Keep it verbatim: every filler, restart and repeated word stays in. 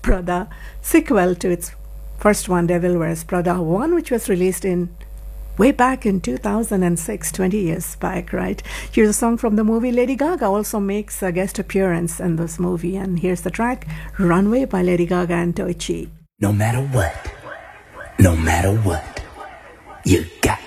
Prada sequel to its first one, Devil Wears Prada one, which was released in way back in two thousand six, twenty years back, right? Here's a song from the movie. Lady Gaga also makes a guest appearance in this movie, and here's the track, Runway by Lady Gaga and Toichi. No matter what, no matter what, you got